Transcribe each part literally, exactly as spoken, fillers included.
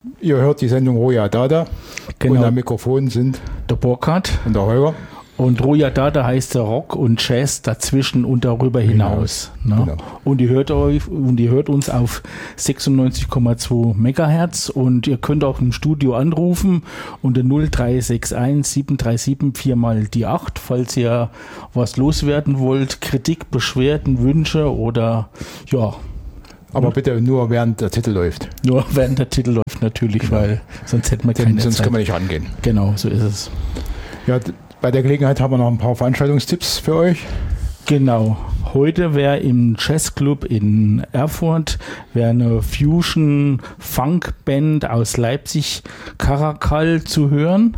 Ihr hört die Sendung Roja Dada. Genau. Und am Mikrofon sind der Burkhard und der Holger. Und Roja Dada heißt der Rock und Jazz dazwischen und darüber hinaus. Ne? Genau. Und ihr hört euch und ihr hört uns auf sechsundneunzig Komma zwei Megahertz und ihr könnt auch im Studio anrufen unter null drei sechs eins sieben drei sieben vier mal die acht, falls ihr was loswerden wollt, Kritik, Beschwerden, Wünsche oder ja. Aber bitte nur während der Titel läuft. Nur während der Titel läuft natürlich, genau. Weil sonst hätten wir keine Denn sonst Zeit. können wir nicht rangehen. Genau, so ist es. Ja, bei der Gelegenheit haben wir noch ein paar Veranstaltungstipps für euch. Genau. Heute wäre im Jazzclub in Erfurt wäre eine Fusion-Funk-Band aus Leipzig, Karakal, zu hören.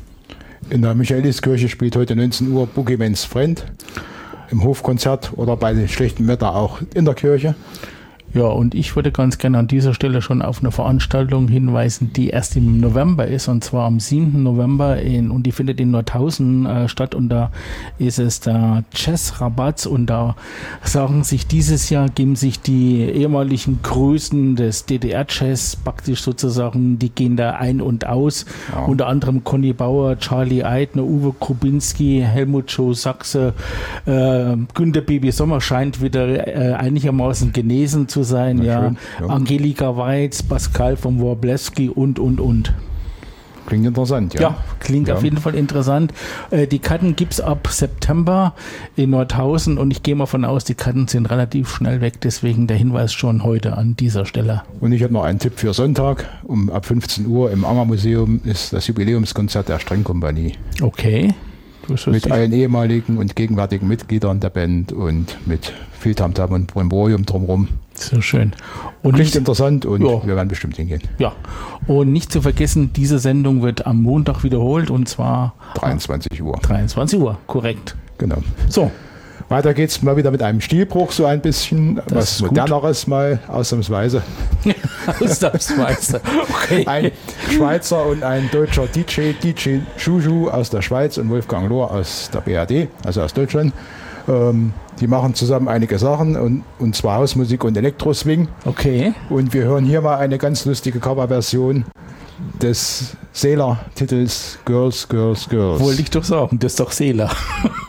In der Michaeliskirche spielt heute neunzehn Uhr Boogeyman's Friend. Im Hofkonzert oder bei schlechtem Wetter auch in der Kirche. Ja, und ich würde ganz gerne an dieser Stelle schon auf eine Veranstaltung hinweisen, die erst im November ist, und zwar am siebten November in, und die findet in Nordhausen äh, statt, und da ist es der Jazz-Rabatz, und da sagen sich dieses Jahr, geben sich die ehemaligen Größen des D D R-Jazz praktisch sozusagen, die gehen da ein und aus, ja. Unter anderem Conny Bauer, Charlie Eitner, Uwe Krubinski, Helmut Joe Sachse, äh, Günter Baby Sommer scheint wieder äh, einigermaßen genesen zu sein, ja. Schön, ja. Angelika Weiz, Pascal von Wroblewski und, und, und. Klingt interessant, ja. Ja, klingt ja. auf jeden Fall interessant. Äh, die Karten gibt es ab September in Nordhausen, und ich gehe mal davon aus, die Karten sind relativ schnell weg, deswegen der Hinweis schon heute an dieser Stelle. Und ich habe noch einen Tipp für Sonntag. Um ab fünfzehn Uhr im Anger Museum ist das Jubiläumskonzert der Strengkompanie. Okay. Mit allen ehemaligen und gegenwärtigen Mitgliedern der Band und mit viel Tamtam und Brimborium drumherum. Sehr schön. Und klingt nicht, interessant, und ja. wir werden bestimmt hingehen. Ja, und nicht zu vergessen, diese Sendung wird am Montag wiederholt, und zwar dreiundzwanzig Uhr. dreiundzwanzig Uhr, korrekt. Genau. So. Weiter geht's mal wieder mit einem Stilbruch, so ein bisschen, das was moderneres gut. Mal, ausnahmsweise. Ausnahmsweise, okay. Ein Schweizer und ein deutscher D J, D J Juju aus der Schweiz und Wolfgang Lohr aus der B R D, also aus Deutschland. Ähm, die machen zusammen einige Sachen, und, und zwar Hausmusik und Elektroswing. Okay. Und wir hören hier mal eine ganz lustige Coverversion des Seeler-Titels Girls, Girls, Girls. Wollte ich doch sagen, das ist doch Seeler.